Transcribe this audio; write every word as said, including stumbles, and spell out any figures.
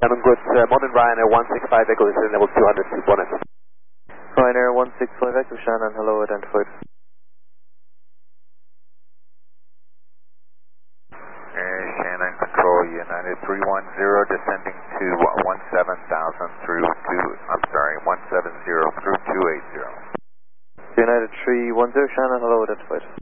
I'm good. Uh, Morning Ryanair one six five Echo is in level two hundred, two bonnet. Ryanair one six five Echo Shannon, hello, identified. Air Shannon Control, United three one zero, descending to one seven thousand through two, I'm sorry, one seven zero through two eight zero. United three one zero Shannon, hello, identified.